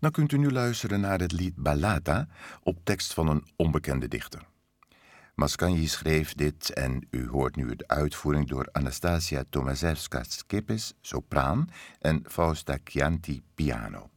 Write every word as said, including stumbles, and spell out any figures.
Dan kunt u nu luisteren naar het lied Ballata op tekst van een onbekende dichter. Mascagni schreef dit en u hoort nu de uitvoering door Anastasia Tomaszewska-Skepes, sopraan, en Fausta Chianti, piano.